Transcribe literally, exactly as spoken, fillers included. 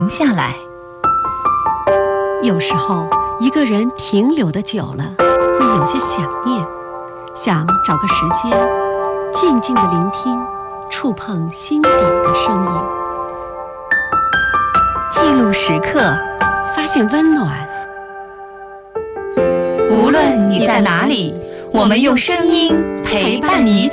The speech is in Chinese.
下来。 有时候一个人停留的久了，会有些想念，想找个时间静静的聆听触碰心底的声音， 记录时刻， 发现温暖。 无论你在哪里，我们用声音陪伴你